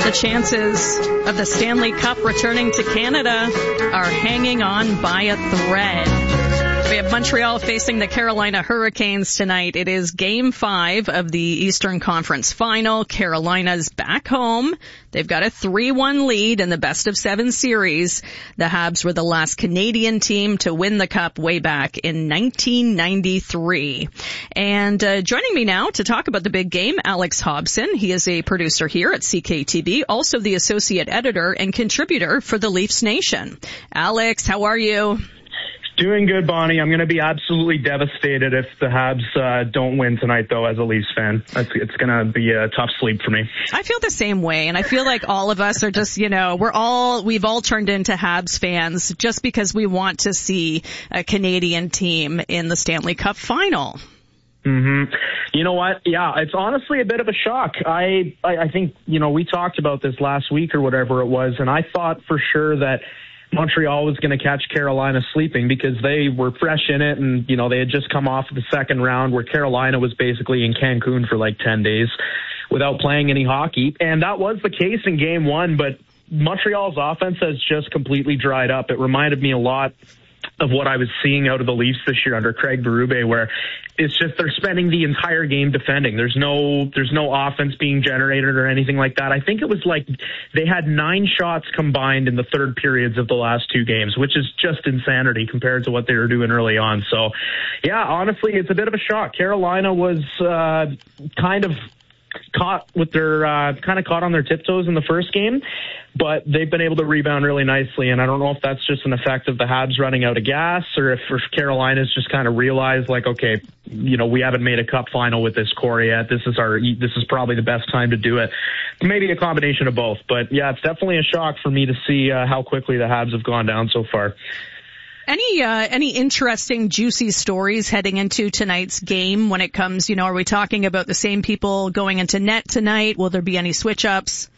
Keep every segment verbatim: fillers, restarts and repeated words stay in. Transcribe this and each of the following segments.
The chances of the Stanley Cup returning to Canada are hanging on by a thread. We have Montreal facing the Carolina Hurricanes tonight. It is game five of the Eastern Conference Final. Carolina's back home. They've got a three one lead in the best of seven series. The Habs were the last Canadian team to win the Cup way back in nineteen ninety-three. And uh, joining me now to talk about the big game, Alex Hobson. He is a producer here at C K T V, also the associate editor and contributor for the Leafs Nation. Alex, how are you? Doing good, Bonnie. I'm going to be absolutely devastated if the Habs uh, don't win tonight, though, as a Leafs fan. It's, it's going to be a tough sleep for me. I feel the same way, and I feel like all of us are just, you know, we're all, we've all turned into Habs fans just because we want to see a Canadian team in the Stanley Cup final. Mm-hmm. You know what? Yeah, it's honestly a bit of a shock. I, I, I think, you know, we talked about this last week or whatever it was, and I thought for sure that Montreal was going to catch Carolina sleeping because they were fresh in it, and, you know, they had just come off the second round where Carolina was basically in Cancun for like ten days without playing any hockey. And that was the case in game one, but Montreal's offense has just completely dried up. It reminded me a lot of what I was seeing out of the Leafs this year under Craig Berube, where it's just they're spending the entire game defending. There's no there's no offense being generated or anything like that. I think it was like they had nine shots combined in the third periods of the last two games, which is just insanity compared to what they were doing early on. So, yeah, honestly, it's a bit of a shock. Carolina was uh, kind of caught with their uh, kind of caught on their tiptoes in the first game, but they've been able to rebound really nicely. And I don't know if that's just an effect of the Habs running out of gas, or if, if Carolina's just kind of realized, like, okay, you know, we haven't made a Cup final with this core yet. This is our this is probably the best time to do it. Maybe a combination of both, but yeah, it's definitely a shock for me to see uh, how quickly the Habs have gone down so far. Any uh, any interesting, juicy stories heading into tonight's game when it comes, you know, are we talking about the same people going into net tonight? Will there be any switch-ups?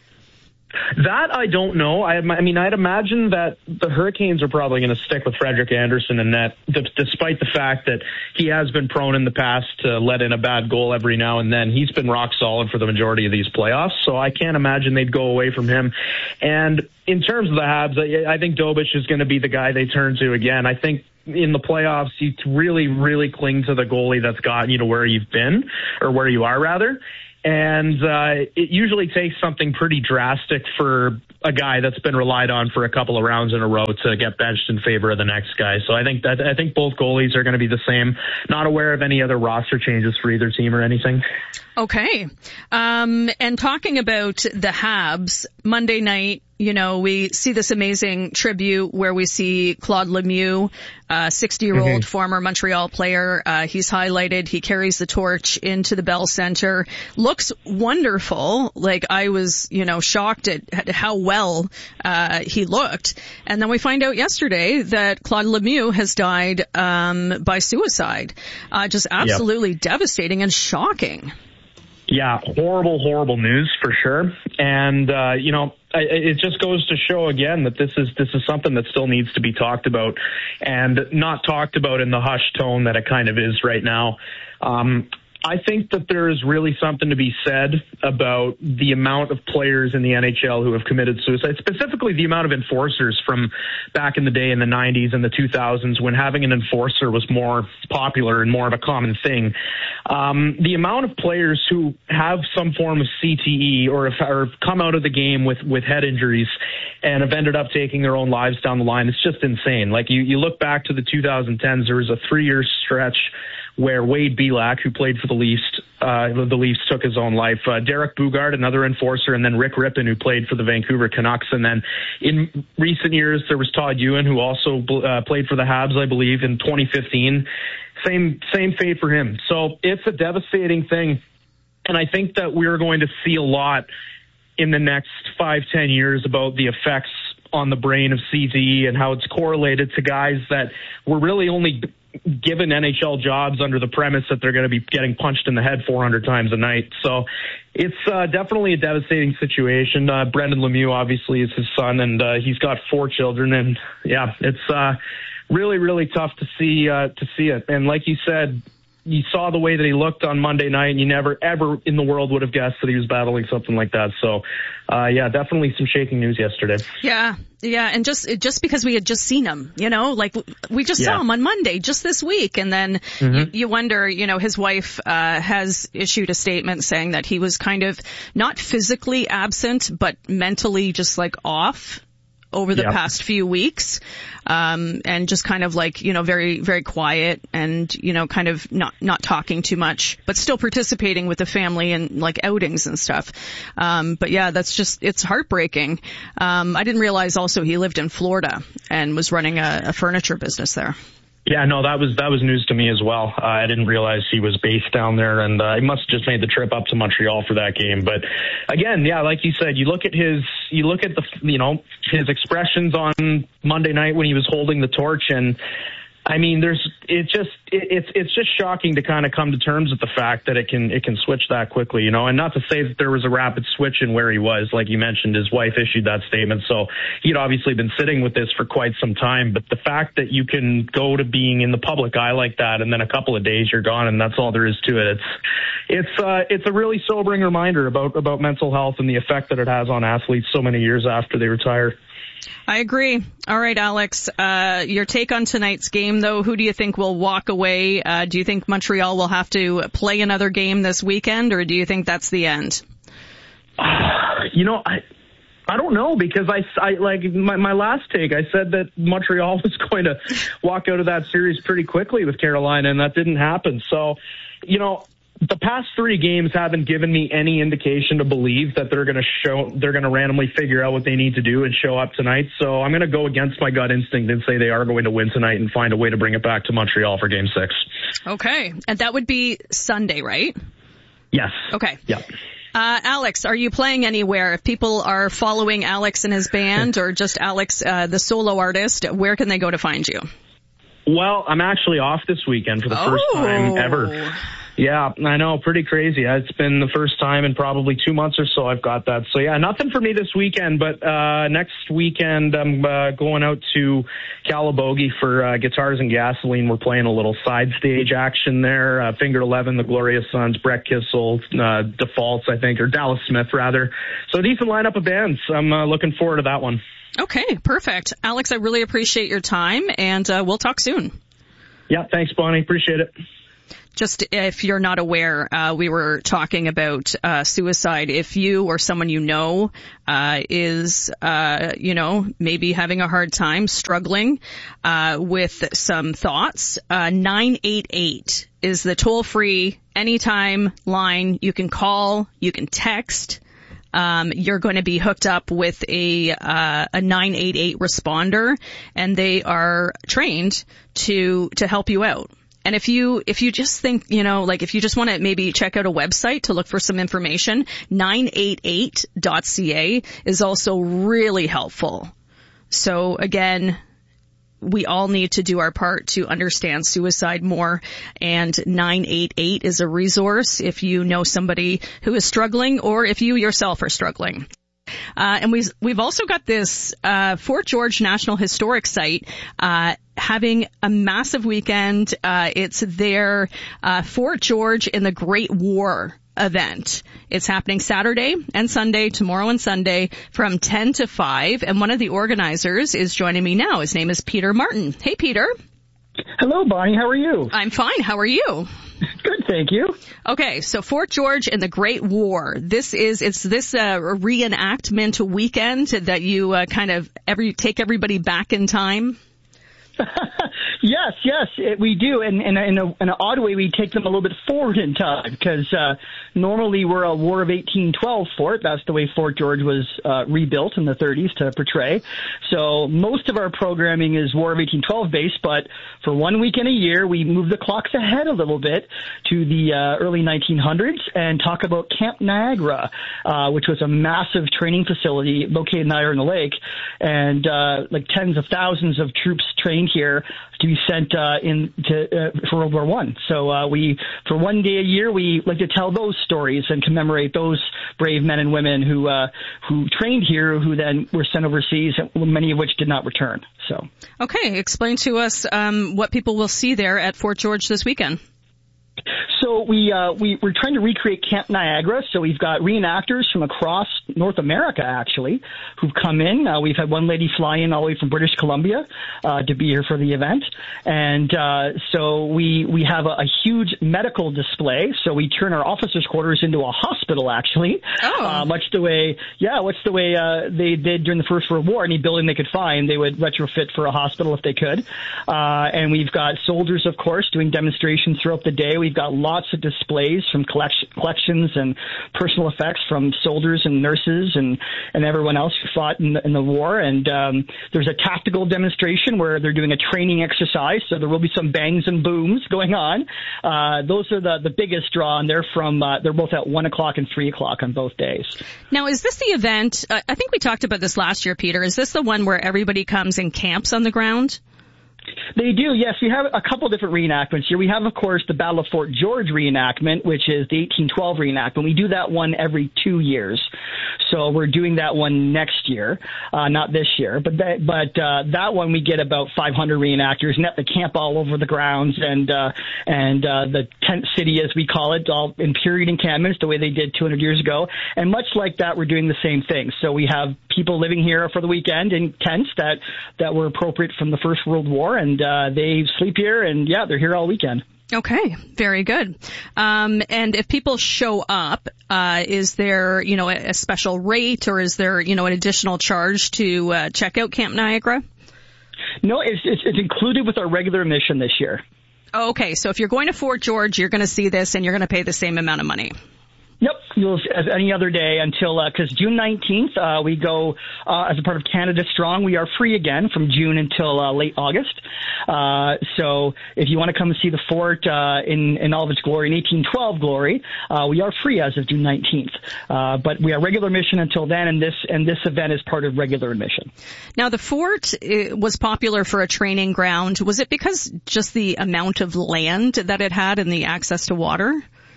That I don't know. I, I mean, I'd imagine that the Hurricanes are probably going to stick with Frederik Andersen in net, d- despite the fact that he has been prone in the past to let in a bad goal every now and then. He's been rock solid for the majority of these playoffs, so I can't imagine they'd go away from him. And in terms of the Habs, I, I think Dobich is going to be the guy they turn to again. I think in the playoffs, you really, really cling to the goalie that's gotten you to where you've been, or where you are, rather. And uh, it usually takes something pretty drastic for a guy that's been relied on for a couple of rounds in a row to get benched in favor of the next guy. So I think that I think both goalies are going to be the same. Not aware of any other roster changes for either team or anything. Okay. Um, and talking about the Habs, Monday night, you know, we see this amazing tribute where we see Claude Lemieux, a sixty-year-old mm-hmm. former Montreal player. Uh, he's highlighted. He carries the torch into the Bell Center. Looks wonderful. Like, I was, you know, shocked at, at how well uh, he looked. And then we find out yesterday that Claude Lemieux has died um, by suicide. Uh, just absolutely yep. devastating and shocking. Yeah, horrible, horrible news for sure. And, uh, you know, it just goes to show again that this is this is something that still needs to be talked about, and not talked about in the hushed tone that it kind of is right now. Um, I think that there is really something to be said about the amount of players in the N H L who have committed suicide, specifically the amount of enforcers from back in the day in the nineties and the two thousands, when having an enforcer was more popular and more of a common thing. Um, the amount of players who have some form of C T E or have, or have come out of the game with, with head injuries and have ended up taking their own lives down the line, it's just insane. Like, you, you look back to the twenty tens, there was a three-year stretch where Wade Belak, who played for the Leafs, uh, the Leafs took his own life. Uh, Derek Bugard, another enforcer, and then Rick Rippon, who played for the Vancouver Canucks. And then in recent years, there was Todd Ewan, who also uh, played for the Habs, I believe, in twenty fifteen. Same, same fate for him. So it's a devastating thing. And I think that we're going to see a lot in the next five, ten years about the effects on the brain of C T E and how it's correlated to guys that were really only given N H L jobs under the premise that they're going to be getting punched in the head four hundred times a night. So it's uh, definitely a devastating situation. Uh, Brendan Lemieux obviously is his son, and uh, he's got four children. And yeah, it's uh, really, really tough to see uh, to see it. And like you said, you saw the way that he looked on Monday night, and you never, ever in the world would have guessed that he was battling something like that. So, uh, yeah, definitely some shaking news yesterday. Yeah. Yeah. And just, just because we had just seen him, you know, like we just yeah. saw him on Monday, just this week. And then mm-hmm. you, you wonder, you know, his wife, uh, has issued a statement saying that he was kind of not physically absent, but mentally just like off over the yep. past few weeks, um, and just kind of like, you know, very, very quiet and, you know, kind of not, not talking too much, but still participating with the family and like outings and stuff. Um, but yeah, that's just, it's heartbreaking. Um, I didn't realize also he lived in Florida and was running a, a furniture business there. Yeah, no, that was that was news to me as well. Uh, I didn't realize he was based down there, and uh, he must have just made the trip up to Montreal for that game. But again, yeah, like you said, you look at his, you look at the, you know, his expressions on Monday night when he was holding the torch, and I mean, there's, it just, it, it's, it's just shocking to kind of come to terms with the fact that it can, it can switch that quickly, you know, and not to say that there was a rapid switch in where he was. Like you mentioned, his wife issued that statement. So he'd obviously been sitting with this for quite some time, but the fact that you can go to being in the public eye like that, and then a couple of days you're gone, and that's all there is to it. It's, it's, uh, it's a really sobering reminder about, about mental health and the effect that it has on athletes so many years after they retire. I agree. All right, Alex, uh, your take on tonight's game, though, who do you think will walk away? Uh, do you think Montreal will have to play another game this weekend, or do you think that's the end? Uh, you know, I I don't know, because I, I like my, my last take, I said that Montreal was going to walk out of that series pretty quickly with Carolina, and that didn't happen. So, you know, the past three games haven't given me any indication to believe that they're going to show, they're going to randomly figure out what they need to do and show up tonight. So I'm going to go against my gut instinct and say they are going to win tonight and find a way to bring it back to Montreal for game six. Okay. And that would be Sunday, right? Yes. Okay. Yeah. Uh, Alex, are you playing anywhere? If people are following Alex and his band, or just Alex, uh, the solo artist, where can they go to find you? Well, I'm actually off this weekend for the first oh. time ever. Yeah, I know, pretty crazy. It's been the first time in probably two months or so I've got that. So yeah, nothing for me this weekend, but uh next weekend I'm uh, going out to Calabogie for uh, Guitars and Gasoline. We're playing a little side stage action there. Uh, Finger eleven, the Glorious Sons, Brett Kissel, uh, Defaults, I think, or Dallas Smith rather. So a decent lineup of bands. I'm uh, looking forward to that one. Okay, perfect. Alex, I really appreciate your time, and uh, we'll talk soon. Yeah, thanks, Bonnie. Appreciate it. Just if you're not aware, uh, we were talking about uh, suicide. If you or someone you know uh, is, uh, you know, maybe having a hard time, struggling uh, with some thoughts, uh, nine eight eight is the toll-free anytime line. You can call, you can text. Um, you're going to be hooked up with a uh, a nine eight eight responder, and they are trained to to help you out. And if you, if you just think, you know, like if you just want to maybe check out a website to look for some information, nine eight eight dot c a is also really helpful. So again, we all need to do our part to understand suicide more, and nine eight eight is a resource if you know somebody who is struggling, or if you yourself are struggling. Uh, and we've, we've also got this, uh, Fort George National Historic Site, uh, having a massive weekend. Uh, it's their, uh, Fort George in the Great War event. It's happening Saturday and Sunday, tomorrow and Sunday, from ten to five. And one of the organizers is joining me now. His name is Peter Martin. Hey, Peter. Hello, Bonnie. How are you? I'm fine. How are you? Good, thank you. Okay, so Fort George and the Great War. This is, it's this uh, reenactment weekend that you uh, kind of every take everybody back in time. Yes, yes, it, we do. And, and in, a, in an odd way, we take them a little bit forward in time, because uh, normally we're a War of eighteen twelve fort. That's the way Fort George was uh, rebuilt in the thirties to portray. So most of our programming is War of eighteen twelve based, but for one weekend a year, we move the clocks ahead a little bit to the uh, early nineteen hundreds and talk about Camp Niagara, uh, which was a massive training facility located in Niagara on the Lake, and uh, like tens of thousands of troops trained here to be sent uh, in to, uh, for World War One. So uh, we, for one day a year, we like to tell those stories and commemorate those brave men and women who uh, who trained here, who then were sent overseas, many of which did not return. So, okay, explain to us um, what people will see there at Fort George this weekend. So we, uh, we, we're trying to recreate Camp Niagara. So we've got reenactors from across North America, actually, who've come in. Uh, we've had one lady fly in all the way from British Columbia, uh, to be here for the event. And, uh, so we, we have a, a huge medical display. So we turn our officers' quarters into a hospital, actually. Oh. Uh, much the way, yeah, what's the way, uh, they did during the First World War. Any building they could find, they would retrofit for a hospital if they could. Uh, and we've got soldiers, of course, doing demonstrations throughout the day. We've got lots of displays from collection, collections and personal effects from soldiers and nurses and, and everyone else who fought in the, in the war. And um, there's a tactical demonstration where they're doing a training exercise, so there will be some bangs and booms going on. Uh, those are the, the biggest draw, and they're from uh, they're both at one o'clock and three o'clock on both days. Now, is this the event? Uh, I think we talked about this last year, Peter. Is this the one where everybody comes and camps on the ground? They do, yes. We have a couple different reenactments here. We have, of course, the Battle of Fort George reenactment, which is the eighteen twelve reenactment. We do that one every two years. So we're doing that one next year, uh, not this year. But that, but uh, that one we get about five hundred reenactors, and at the camp all over the grounds and uh, and uh, the tent city, as we call it, all in period encampments, the way they did two hundred years ago. And much like that, we're doing the same thing. So we have people living here for the weekend in tents that, that were appropriate from the First World War, and uh, they sleep here, and yeah, they're here all weekend. Okay, very good. Um, and if people show up, uh, is there, you know, a, a special rate, or is there, you know, an additional charge to uh, check out Camp Niagara? No, it's, it's, it's included with our regular admission this year. Okay, so if you're going to Fort George, you're going to see this, and you're going to pay the same amount of money. Yep, you'll as any other day until because uh, June nineteenth uh, we go uh, as a part of Canada Strong. We are free again from June until uh, late August. Uh, so if you want to come and see the fort uh, in in all of its glory, in eighteen twelve glory, uh, we are free as of June nineteenth. Uh, but we are regular admission until then, and this and this event is part of regular admission. Now, the fort was popular for a training ground. Was it because just the amount of land that it had and the access to water?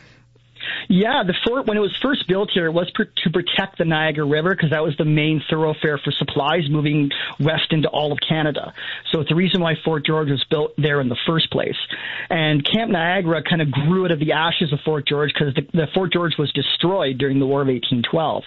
Yeah, the fort, when it was first built here, it was per, to protect the Niagara River, because that was the main thoroughfare for supplies moving west into all of Canada. So it's the reason why Fort George was built there in the first place. And Camp Niagara kind of grew out of the ashes of Fort George, because the, the Fort George was destroyed during the War of eighteen twelve.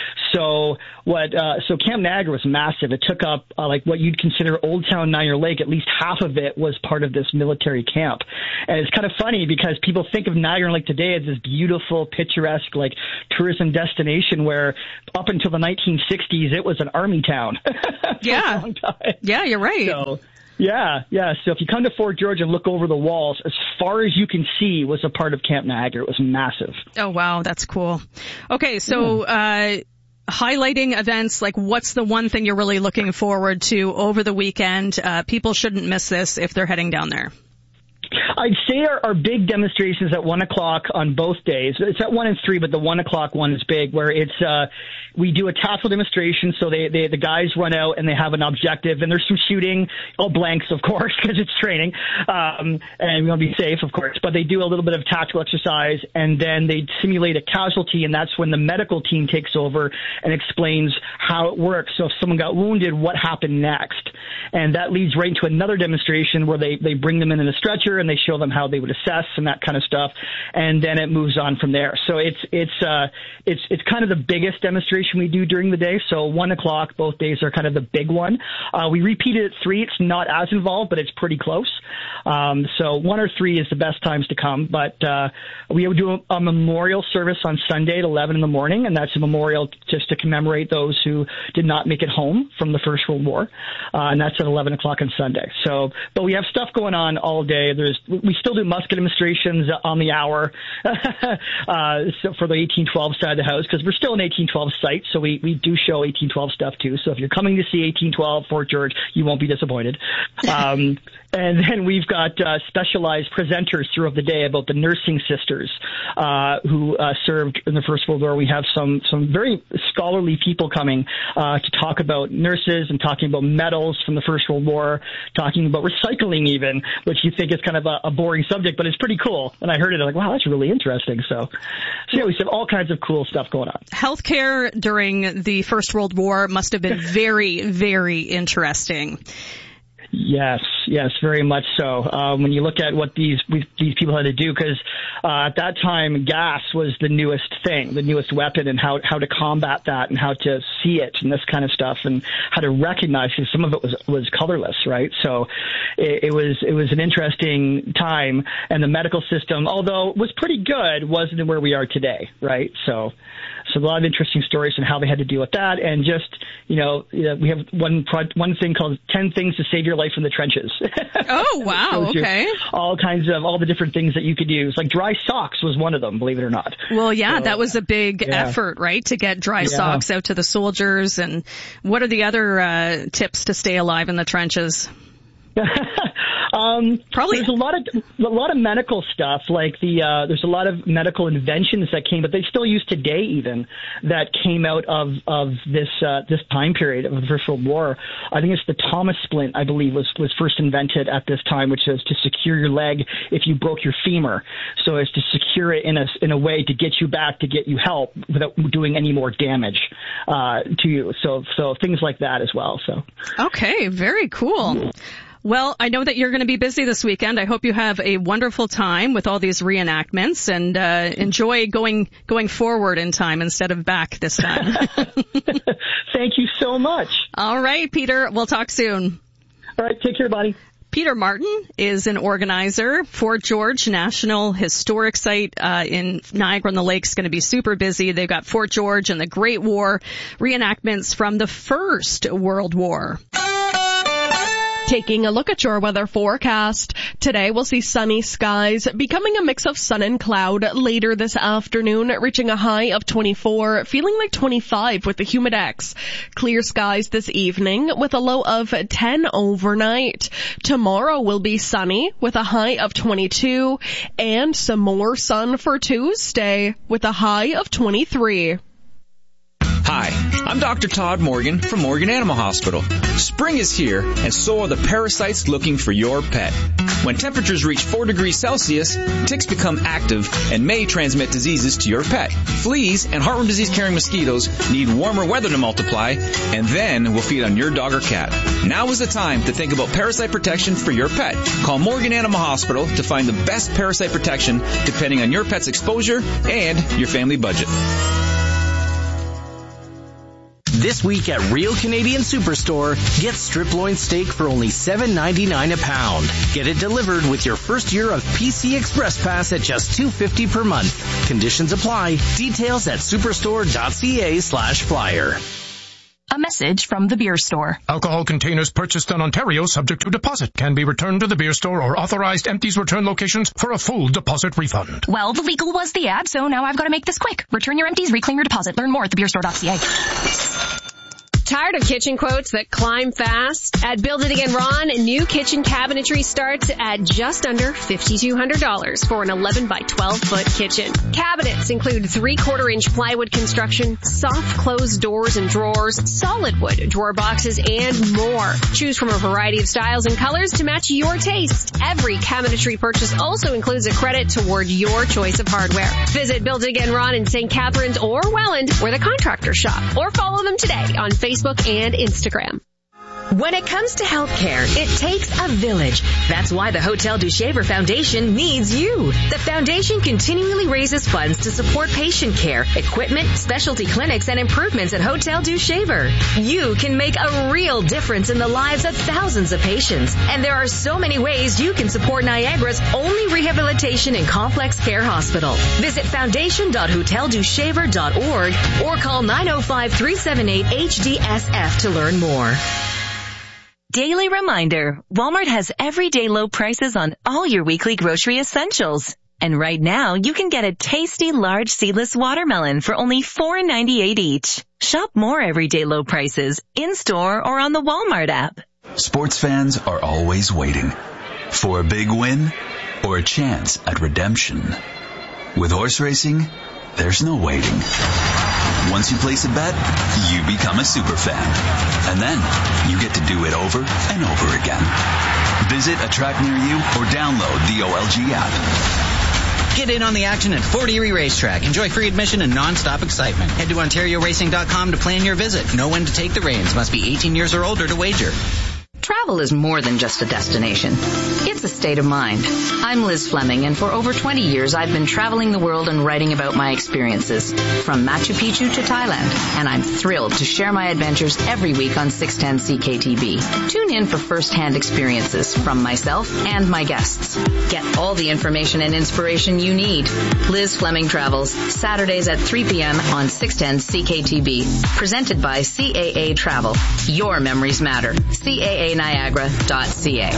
So what? Uh, so Camp Niagara was massive. It took up uh, like what you'd consider Old Town Niagara Lake. At least half of it was part of this military camp. And it's kind of funny because people think of Niagara Lake today as this beautiful, picturesque, like tourism destination, where up until the nineteen sixties it was an army town. Yeah, a long time. Yeah, you're right. So, yeah, yeah. So if you come to Fort George and look over the walls, as far as you can see was a part of Camp Niagara. It was massive. Oh wow, that's cool. Okay, so. Yeah. uh Highlighting events, like what's the one thing you're really looking forward to over the weekend? Uh, people shouldn't miss this if they're heading down there. I'd say our, our big demonstrations at one o'clock on both days. It's at one and three, but the one o'clock one is big, where it's uh, we do a tactical demonstration. So they, they the guys run out and they have an objective, and there's some shooting, all blanks, of course, because it's training, um, and we want to be safe, of course. But they do a little bit of tactical exercise, and then they simulate a casualty, and that's when the medical team takes over and explains how it works. So if someone got wounded, what happened next? And that leads right into another demonstration where they, they bring them in in a stretcher and they show them how they would assess and that kind of stuff. And then it moves on from there. So it's, it's, uh, it's, it's kind of the biggest demonstration we do during the day. So one o'clock, both days are kind of the big one. Uh, we repeat it at three. It's not as involved, but it's pretty close. Um, so one or three is the best times to come. But, uh, we do a, a memorial service on Sunday at eleven in the morning. And that's a memorial just to commemorate those who did not make it home from the First World War. Uh, and that's at eleven o'clock on Sunday. So, but we have stuff going on all day. There's, we still do musket demonstrations on the hour, uh, so for the eighteen twelve side of the house, because we're still an eighteen twelve site. So we, we do show eighteen twelve stuff too. So if you're coming to see eighteen twelve Fort George, you won't be disappointed. Um, and then we've got, uh, specialized presenters throughout the day about the nursing sisters, uh, who, uh, served in the First World War. We have some, some very scholarly people coming, uh, to talk about nurses and talking about medals from the First World War, talking about recycling even, which you think is kind of a, a boring subject, but it's pretty cool. And I heard it, I'm like, wow, that's really interesting. So, so yeah, we have all kinds of cool stuff going on. Healthcare during the First World War must have been very, very interesting. Yes, yes, very much so. Um, when you look at what these these people had to do, because uh, at that time, gas was the newest thing, the newest weapon, and how how to combat that, and how to see it, and this kind of stuff, and how to recognize it. Some of it was was colorless, right? So it, it was it was an interesting time, and the medical system, although it was pretty good, wasn't where we are today, right? So. So a lot of interesting stories on how they had to deal with that, and just you know, we have one pro- one thing called ten Things to Save Your Life in the Trenches. Oh wow! Okay. All kinds of all the different things that you could use, like dry socks was one of them. Believe it or not. Well, yeah, so, that was a big yeah. effort, right, to get dry yeah. socks out to the soldiers. And what are the other uh, tips to stay alive in the trenches? um, Probably there's a lot of a lot of medical stuff. Like the uh, there's a lot of medical inventions that came, but they still use today even that came out of of this uh, this time period of the First World War. I think it's the Thomas splint, I believe, was was first invented at this time, which is to secure your leg if you broke your femur. So it's to secure it in a in a way to get you back, to get you help without doing any more damage uh, to you. So so things like that as well. So okay, very cool. Well, I know that you're going to be busy this weekend. I hope you have a wonderful time with all these reenactments, and uh, enjoy going going forward in time instead of back this time. Thank you so much. All right, Peter. We'll talk soon. All right. Take care, buddy. Peter Martin is an organizer. Fort George National Historic Site uh, in Niagara-on-the-Lake is going to be super busy. They've got Fort George and the Great War reenactments from the First World War. Taking a look at your weather forecast. Today we'll see sunny skies becoming a mix of sun and cloud later this afternoon, reaching a high of twenty-four, feeling like twenty-five with the humidex. Clear skies this evening with a low of ten overnight. Tomorrow will be sunny with a high of twenty-two, and some more sun for Tuesday with a high of twenty-three. Hi, I'm Doctor Todd Morgan from Morgan Animal Hospital. Spring is here, and so are the parasites looking for your pet. When temperatures reach four degrees Celsius, ticks become active and may transmit diseases to your pet. Fleas and heartworm disease-carrying mosquitoes need warmer weather to multiply, and then will feed on your dog or cat. Now is the time to think about parasite protection for your pet. Call Morgan Animal Hospital to find the best parasite protection depending on your pet's exposure and your family budget. This week at Real Canadian Superstore, get strip loin steak for only seven ninety-nine a pound. Get it delivered with your first year of P C Express Pass at just two fifty per month. Conditions apply. Details at superstore.ca slash flyer. A message from the beer store. Alcohol containers purchased in Ontario subject to deposit can be returned to the beer store or authorized empties return locations for a full deposit refund. Well, the legal was the ad, so now I've got to make this quick. Return your empties, reclaim your deposit. Learn more at the beer store dot c a. Tired of kitchen quotes that climb fast? At Build It Again Ron, new kitchen cabinetry starts at just under five thousand two hundred dollars for an eleven by twelve foot kitchen. Cabinets include three-quarter inch plywood construction, soft closed doors and drawers, solid wood drawer boxes, and more. Choose from a variety of styles and colors to match your taste. Every cabinetry purchase also includes a credit toward your choice of hardware. Visit Build It Again Ron in Saint Catharines or Welland, where the contractors shop, or follow them today on Facebook and Instagram. When it comes to healthcare, it takes a village. That's why the Hotel du Shaver Foundation needs you. The foundation continually raises funds to support patient care, equipment, specialty clinics, and improvements at Hotel du Shaver. You can make a real difference in the lives of thousands of patients. And there are so many ways you can support Niagara's only rehabilitation and complex care hospital. Visit foundation dot hotel du shaver dot org or call nine oh five, three seven eight, H D S F to learn more. Daily reminder, Walmart has everyday low prices on all your weekly grocery essentials. And right now, you can get a tasty large seedless watermelon for only four ninety-eight each. Shop more everyday low prices in-store or on the Walmart app. Sports fans are always waiting for a big win or a chance at redemption. With horse racing, there's no waiting. Once you place a bet, you become a super fan. And then you get to do it over and over again. Visit a track near you or download the O L G app. Get in on the action at Fort Erie Racetrack. Enjoy free admission and non-stop excitement. Head to ontario racing dot com to plan your visit. Know when to take the reins. Must be eighteen years or older to wager. Travel is more than just a destination. It's a state of mind. I'm Liz Fleming, and for over twenty years I've been traveling the world and writing about my experiences, from Machu Picchu to Thailand, and I'm thrilled to share my adventures every week on six ten C K T B. Tune in for first-hand experiences from myself and my guests. Get all the information and inspiration you need. Liz Fleming Travels, Saturdays at three p.m. on six ten C K T B. Presented by C A A Travel. Your memories matter. C A A Niagara dot C A.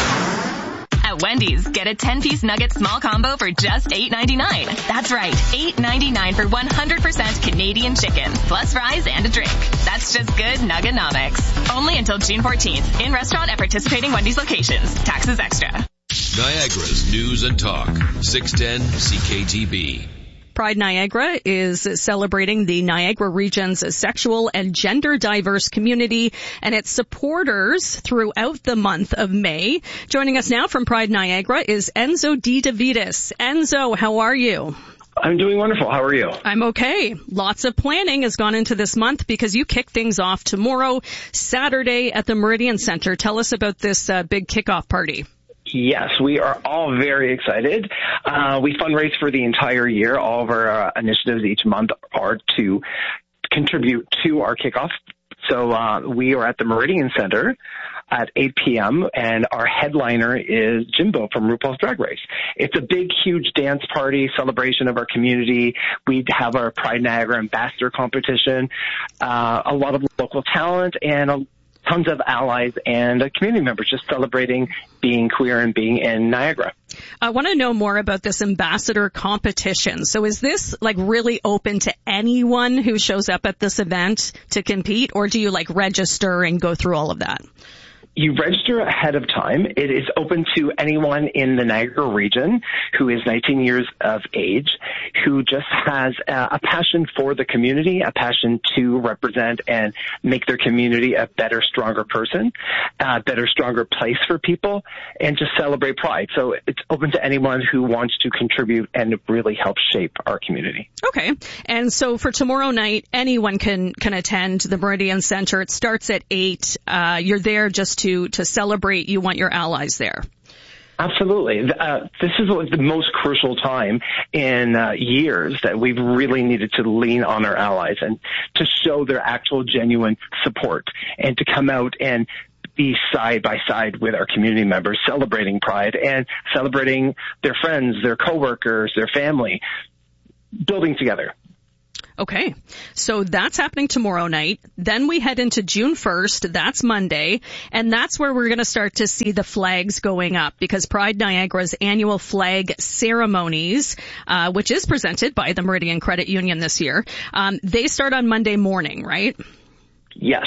At Wendy's, get a ten-piece nugget small combo for just eight ninety-nine. That's right, eight ninety-nine for one hundred percent Canadian chicken, plus fries and a drink. That's just good Nugganomics. Only until June fourteenth. In restaurant at participating Wendy's locations. Taxes extra. Niagara's News and Talk, six ten C K T B. Pride Niagara is celebrating the Niagara region's sexual and gender diverse community and its supporters throughout the month of May. Joining us now from Pride Niagara is Enzo D. DeVitis. Enzo, how are you? I'm doing wonderful. How are you? I'm okay. Lots of planning has gone into this month because you kick things off tomorrow, Saturday at the Meridian Center. Tell us about this uh, big kickoff party. Yes, we are all very excited. Uh, we fundraise for the entire year. All of our uh, initiatives each month are to contribute to our kickoff. So uh, we are at the Meridian Center at eight p.m. and our headliner is Jimbo from RuPaul's Drag Race. It's a big, huge dance party, celebration of our community. We have our Pride Niagara Ambassador competition, uh, a lot of local talent, and a tons of allies and uh, community members just celebrating being queer and being in Niagara. I want to know more about this ambassador competition. So is this like really open to anyone who shows up at this event to compete, or do you like register and go through all of that? You register ahead of time. It is open to anyone in the Niagara region who is nineteen years of age, who just has a passion for the community, a passion to represent and make their community a better, stronger person, a better, stronger place for people, and just celebrate Pride. So it's open to anyone who wants to contribute and really help shape our community. Okay. And so for tomorrow night, anyone can, can attend the Meridian Center. It starts at eight. Uh, you're there just to to celebrate. You want your allies there. Absolutely. Uh, this is the most crucial time in uh, years that we've really needed to lean on our allies and to show their actual genuine support and to come out and be side by side with our community members, celebrating Pride and celebrating their friends, their coworkers, their family, building together. Okay, so that's happening tomorrow night. Then we head into June first. That's Monday. And that's where we're going to start to see the flags going up, because Pride Niagara's annual flag ceremonies, uh, which is presented by the Meridian Credit Union this year, um, they start on Monday morning, right? Yes.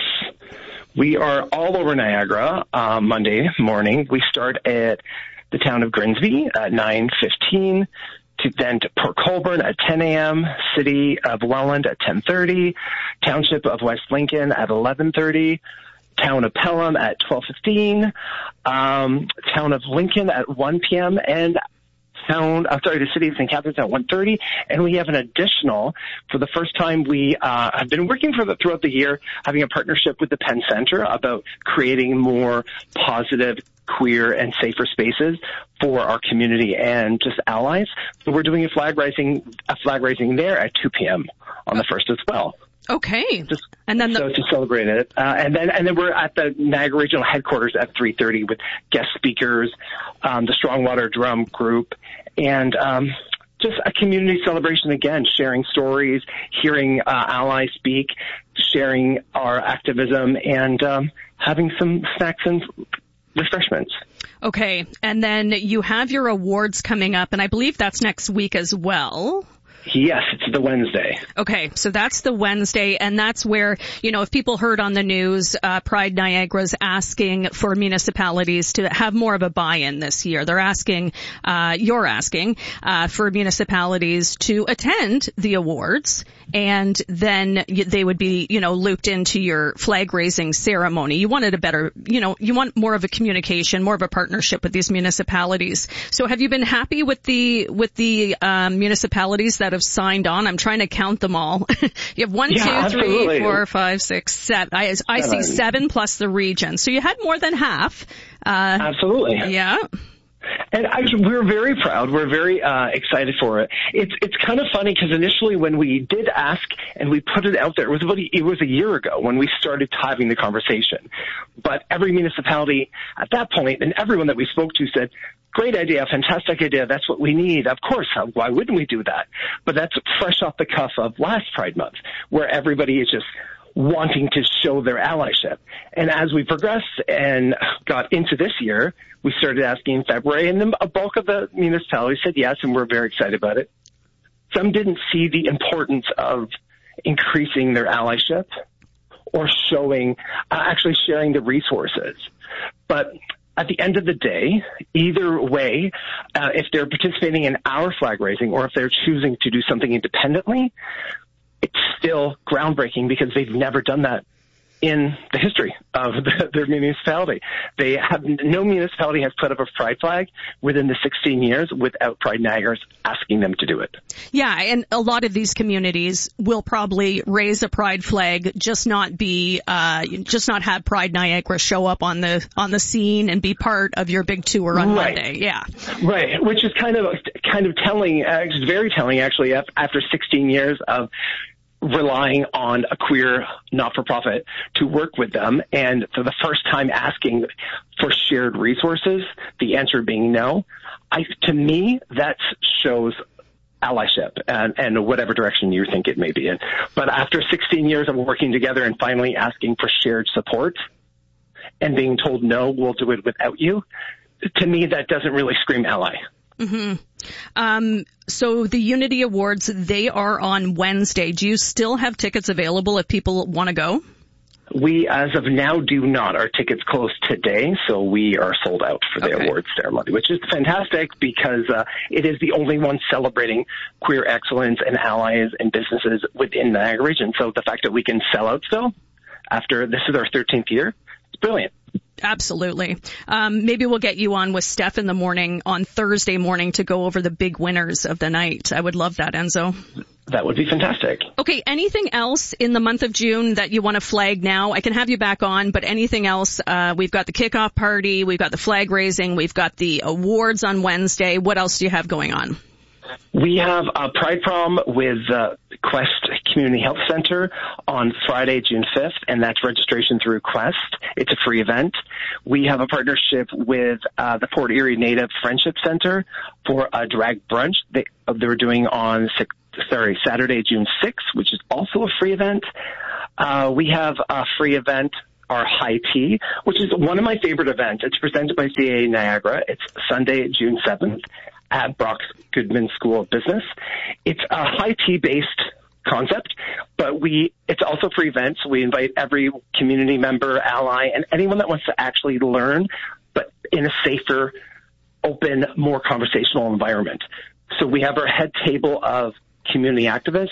We are all over Niagara uh, Monday morning. We start at the town of Grimsby at nine fifteen. To then to Port Colborne at ten a.m., City of Welland at ten thirty, Township of West Lincoln at eleven thirty, Town of Pelham at twelve fifteen, um, Town of Lincoln at one p.m., and Town, I'm sorry, the City of Saint Catharines at one thirty, and we have an additional, for the first time, we uh, have been working for the, throughout the year, having a partnership with the Penn Center about creating more positive, queer, and safer spaces for our community and just allies. So we're doing a flag raising, a flag raising there at two p.m. on the first as well. Okay. Just, and then the- so to celebrate it. Uh, and then and then we're at the Niagara Regional Headquarters at three thirty with guest speakers, um, the Strongwater Drum Group, and um, just a community celebration again, sharing stories, hearing uh, allies speak, sharing our activism, and um, having some snacks and refreshments. Okay. And then you have your awards coming up, and I believe that's next week as well. Yes, it's the Wednesday. Okay, so that's the Wednesday, and that's where, you know, if people heard on the news, uh, Pride Niagara's asking for municipalities to have more of a buy-in this year. They're asking, uh, you're asking, uh, for municipalities to attend the awards, and then they would be, you know, looped into your flag-raising ceremony. You wanted a better, you know, you want more of a communication, more of a partnership with these municipalities. So have you been happy with the, with the, um, municipalities that that have signed on. I'm trying to count them all. You have one, Yeah, two, absolutely. three, four, five, six, seven. I, I see seven plus the region. So you had more than half. Uh, Absolutely. Yeah. And actually, we're very proud. We're very uh, excited for it. It's it's kind of funny because initially when we did ask and we put it out there, it was about a, it was a year ago when we started having the conversation. But every municipality at that point and everyone that we spoke to said, "Great idea, fantastic idea. That's what we need. Of course, why wouldn't we do that?" But that's fresh off the cuff of last Pride Month, where everybody is just wanting to show their allyship. And as we progressed and got into this year, we started asking in February, and then a bulk of the municipalities said yes, and we're very excited about it. Some didn't see the importance of increasing their allyship or showing, uh, actually sharing the resources. But at the end of the day, either way, uh, if they're participating in our flag raising or if they're choosing to do something independently, it's still groundbreaking because they've never done that in the history of the, their municipality. They have, no municipality has put up a pride flag within the sixteen years without Pride Niagara asking them to do it. Yeah, and a lot of these communities will probably raise a pride flag, just not be, uh, just not have Pride Niagara show up on the on the scene and be part of your big tour on Right. Monday. Yeah, Right, which is kind of kind of telling, uh, it's very telling actually, af- after sixteen years of relying on a queer not-for-profit to work with them, and for the first time asking for shared resources, the answer being no. I, to me, that shows allyship and, and whatever direction you think it may be in. But after sixteen years of working together and finally asking for shared support and being told, no, we'll do it without you, to me, that doesn't really scream ally. Mm-hmm. Um, so the Unity Awards, they are on Wednesday. Do you still have tickets available if people want to go? We, as of now, do not. Our tickets closed today, so we are sold out for the Okay. awards ceremony, which is fantastic because uh, it is the only one celebrating queer excellence and allies and businesses within the Niagara region. So the fact that we can sell out still after this is our thirteenth year, it's brilliant. Absolutely. Um, maybe we'll get you on with Steph in the morning on Thursday morning to go over the big winners of the night. I would love that, Enzo. That would be fantastic. Okay, anything else in the month of June that you want to flag now? I can have you back on, but anything else? Uh, we've got the kickoff party, we've got the flag raising, we've got the awards on Wednesday. What else do you have going on? We have a Pride Prom with uh, Quest Community Health Center on Friday, June fifth, and that's registration through Quest. It's a free event. We have a partnership with uh, the Port Erie Native Friendship Center for a drag brunch they, uh, they're doing on six, sorry, Saturday, June sixth, which is also a free event. Uh, we have a free event, our High Tea, which is one of my favorite events. It's presented by C A A Niagara. It's Sunday, June seventh. At Brock Goodman School of Business. It's a high tea based concept, but we it's also free events. We invite every community member, ally, and anyone that wants to actually learn, but in a safer, open, more conversational environment. So we have our head table of community activists,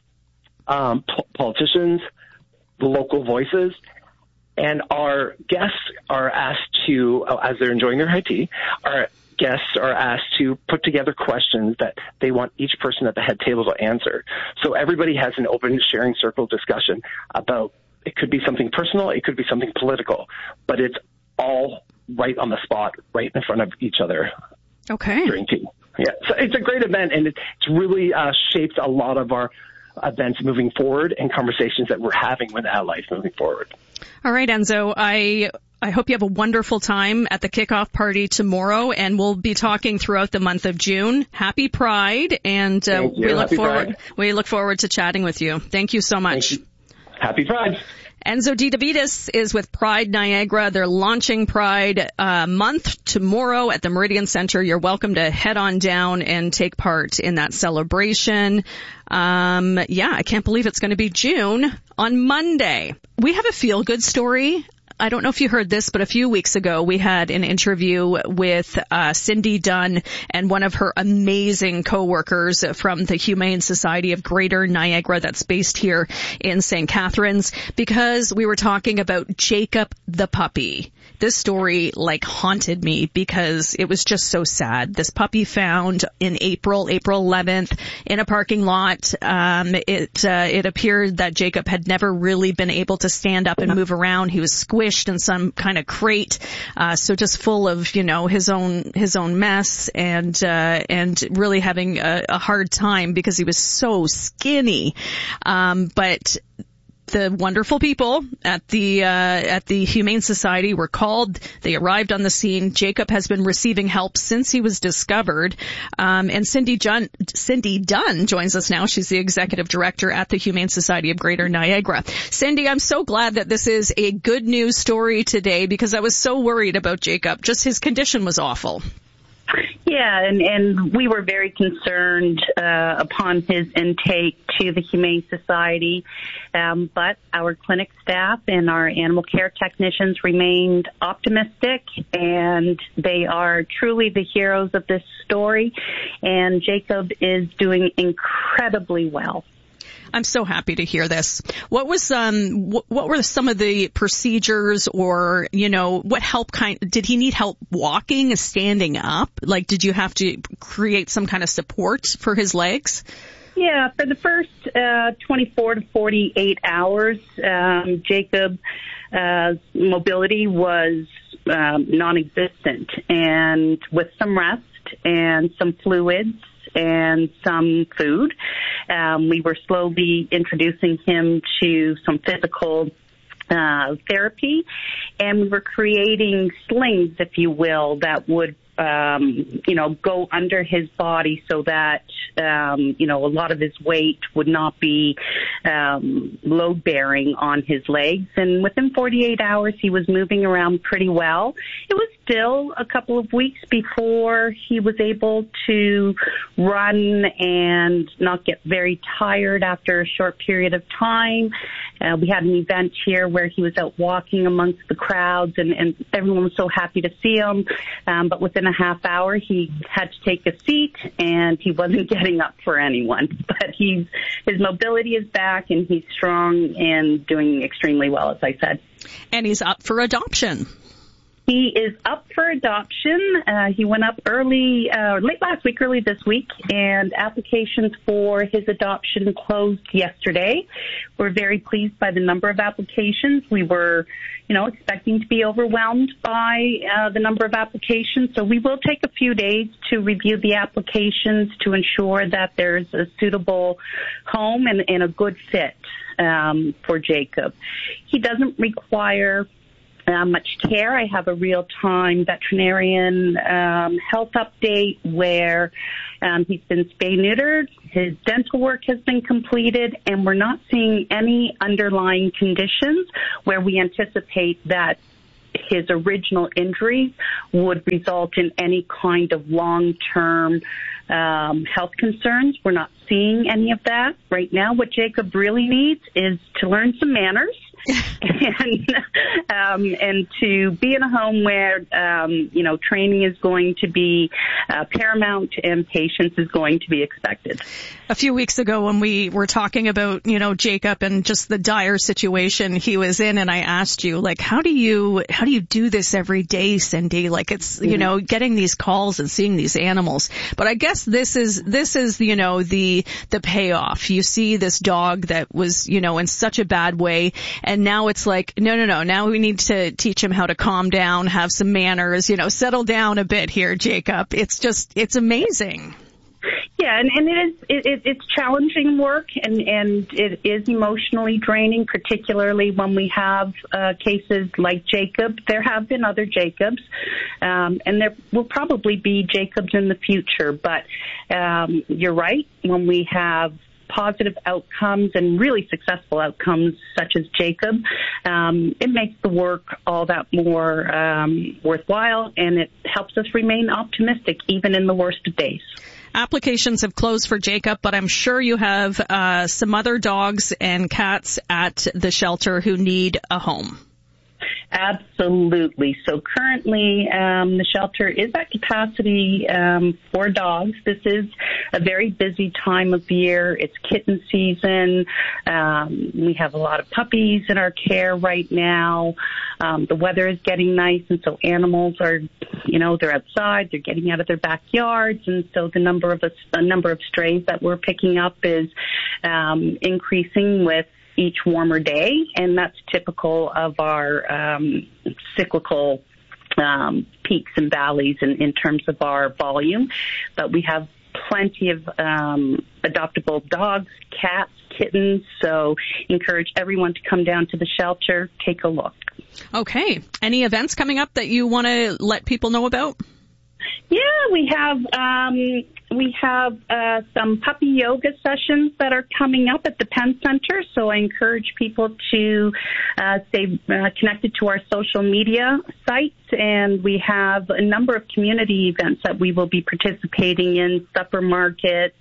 um, po- politicians, local voices, and our guests are asked to, as they're enjoying their high tea, are guests are asked to put together questions that they want each person at the head table to answer. So everybody has an open sharing circle discussion about, it could be something personal, it could be something political, but it's all right on the spot, right in front of each other. Okay. During tea. Yeah, so it's a great event, and it's really uh, shaped a lot of our events moving forward and conversations that we're having with allies moving forward. All right, Enzo, I I hope you have a wonderful time at the kickoff party tomorrow, and we'll be talking throughout the month of June. Happy Pride, and uh, we look Happy forward Pride. we look forward to chatting with you. Thank you so much. You. Happy Pride. Enzo D. DeVitis is with Pride Niagara. They're launching Pride uh, month tomorrow at the Meridian Center. You're welcome to head on down and take part in that celebration. Um, yeah, I can't believe it's going to be June on Monday. We have a feel-good story I don't know if you heard this, but a few weeks ago we had an interview with uh, Cindy Dunn and one of her amazing coworkers from the Humane Society of Greater Niagara that's based here in Saint Catharines, because we were talking about Jacob the puppy. This story like haunted me because it was just so sad. This puppy found in April, April eleventh, in a parking lot. Um, it uh, it appeared that Jacob had never really been able to stand up and move around. He was squished in some kind of crate, uh, so just full of, you know, his own his own mess, and uh, and really having a, a hard time because he was so skinny. Um, but the wonderful people at the uh, at the Humane Society were called. They arrived on the scene. Jacob has been receiving help since he was discovered. Um, and Cindy Dunn, Cindy Dunn joins us now. She's the executive director at the Humane Society of Greater Niagara. Cindy, I'm so glad that this is a good news story today, because I was so worried about Jacob. Just his condition was awful. Yeah, and, and we were very concerned uh, upon his intake to the Humane Society, um, but our clinic staff and our animal care technicians remained optimistic, and they are truly the heroes of this story, and Jacob is doing incredibly well. I'm so happy to hear this. What was um wh- what were some of the procedures, or, you know, what help kind did he need help walking, standing up? Like, did you have to create some kind of support for his legs? Yeah, for the first uh, twenty-four to forty-eight hours, um, Jacob's uh, mobility was um, non-existent, and with some rest and some fluids and some food, um, we were slowly introducing him to some physical uh, therapy, and we were creating slings, if you will, that would Um, you know, go under his body so that, um, you know, a lot of his weight would not be um, load-bearing on his legs. And within forty-eight hours, he was moving around pretty well. It was still a couple of weeks before he was able to run and not get very tired after a short period of time. Uh, we had an event here where he was out walking amongst the crowds, and, and everyone was so happy to see him. Um, but within a half hour, he had to take a seat, and he wasn't getting up for anyone. But he's his mobility is back, and he's strong and doing extremely well, as I said. And he's up for adoption. He is up for adoption. Uh, he went up early, uh, late last week, early this week, and applications for his adoption closed yesterday. We're very pleased by the number of applications. We were, you know, expecting to be overwhelmed by uh, the number of applications, so we will take a few days to review the applications to ensure that there's a suitable home and, and a good fit um, for Jacob. He doesn't require Uh, much care. I have a real-time veterinarian um, health update where um, he's been spay-neutered, his dental work has been completed, and we're not seeing any underlying conditions where we anticipate that his original injuries would result in any kind of long-term um, health concerns. We're not seeing any of that right now. What Jacob really needs is to learn some manners and um, and to be in a home where um, you know training is going to be uh, paramount and patience is going to be expected. A few weeks ago, when we were talking about you know Jacob and just the dire situation he was in, and I asked you, like, how do you how do you do this every day, Cindy? Like, it's you mm-hmm. know getting these calls and seeing these animals. But I guess this is this is you know the the payoff. You see this dog that was you know in such a bad way, and now it's like, no, no, no, now we need to teach him how to calm down, have some manners, you know, settle down a bit here, Jacob. It's just, it's amazing. Yeah, and, and it is it, it, it's challenging work, and, and it is emotionally draining, particularly when we have uh, cases like Jacob. There have been other Jacobs, um, and there will probably be Jacobs in the future. But um, you're right, when we have positive outcomes and really successful outcomes such as Jacob, um, it makes the work all that more um, worthwhile, and it helps us remain optimistic even in the worst of days. Applications have closed for Jacob, but I'm sure you have uh, some other dogs and cats at the shelter who need a home. Absolutely. So currently, um, the shelter is at capacity um, for dogs. This is a very busy time of year. It's kitten season. Um, we have a lot of puppies in our care right now. Um, the weather is getting nice, and so animals are, you know, they're outside. They're getting out of their backyards, and so the number of a number of strays that we're picking up is um, increasing with each warmer day, and that's typical of our um, cyclical um, peaks and valleys in, in terms of our volume. But we have plenty of um, adoptable dogs, cats, kittens, so encourage everyone to come down to the shelter, take a look. Okay. Any events coming up that you want to let people know about? Yeah, we have um, we have uh, some puppy yoga sessions that are coming up at the Penn Center. So I encourage people to uh, stay uh, connected to our social media sites. And we have a number of community events that we will be participating in, supper markets,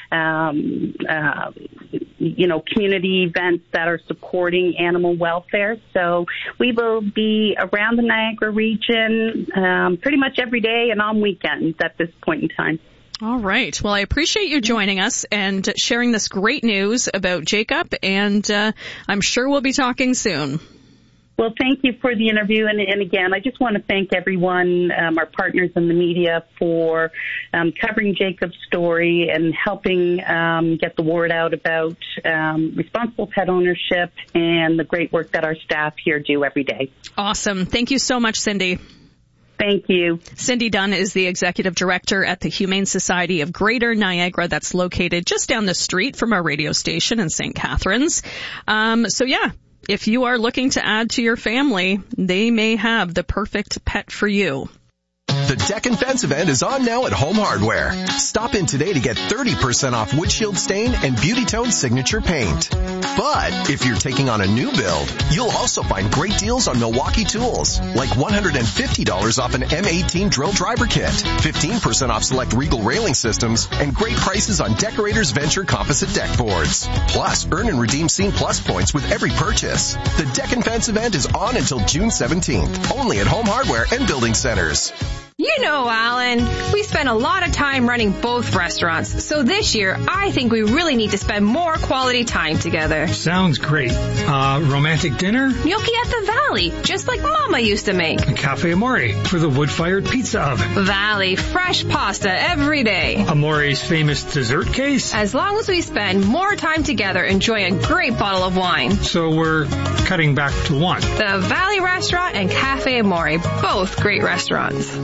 um, uh, you know, community events that are supporting animal welfare. So we will be around the Niagara region um, pretty much every day and on weekends at this point in time. All right. Well, I appreciate you joining us and sharing this great news about Jacob, and uh, I'm sure we'll be talking soon. Well, thank you for the interview. And, and again, I just want to thank everyone, um, our partners in the media, for um, covering Jacob's story and helping um, get the word out about um, responsible pet ownership and the great work that our staff here do every day. Awesome. Thank you so much, Cindy. Thank you. Cindy Dunn is the executive director at the Humane Society of Greater Niagara. That's located just down the street from our radio station in Saint Catharines. Um, so, yeah. If you are looking to add to your family, they may have the perfect pet for you. The Deck and Fence event is on now at Home Hardware. Stop in today to get thirty percent off windshield stain and Beauty Tone signature paint. But if you're taking on a new build, you'll also find great deals on Milwaukee tools, like one hundred fifty dollars off an M eighteen drill driver kit, fifteen percent off select Regal railing systems, and great prices on Decorators Venture composite deck boards. Plus, earn and redeem Scene Plus points with every purchase. The Deck and Fence event is on until June seventeenth, only at Home Hardware and Building Centers. You know, Alan, we spend a lot of time running both restaurants, so this year I think we really need to spend more quality time together. Sounds great. Uh, romantic dinner? Gnocchi at the Valley, just like Mama used to make. Cafe Amore for the wood-fired pizza oven. Valley, fresh pasta every day. Amore's famous dessert case? As long as we spend more time together enjoying a great bottle of wine. So we're cutting back to one. The Valley Restaurant and Cafe Amore, both great restaurants.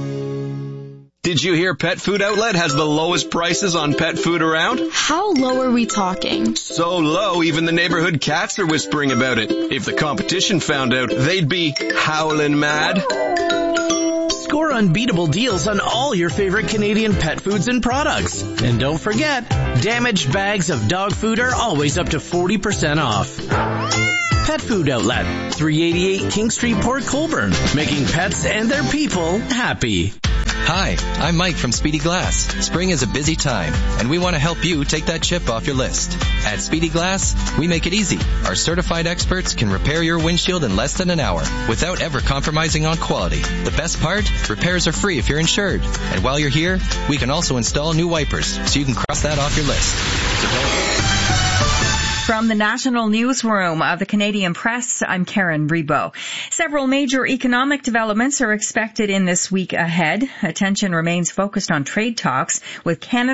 Did you hear Pet Food Outlet has the lowest prices on pet food around? How low are we talking? So low, even the neighborhood cats are whispering about it. If the competition found out, they'd be howling mad. Score unbeatable deals on all your favorite Canadian pet foods and products. And don't forget, damaged bags of dog food are always up to forty percent off. Pet Food Outlet, three eighty-eight King Street, Port Colborne, making pets and their people happy. Hi, I'm Mike from Speedy Glass. Spring is a busy time, and we want to help you take that chip off your list. At Speedy Glass, we make it easy. Our certified experts can repair your windshield in less than an hour without ever compromising on quality. The best part? Repairs are free if you're insured. And while you're here, we can also install new wipers, so you can cross that off your list. So don't... From the National Newsroom of the Canadian Press, I'm Karen Rebo. Several major economic developments are expected in this week ahead. Attention remains focused on trade talks with Canada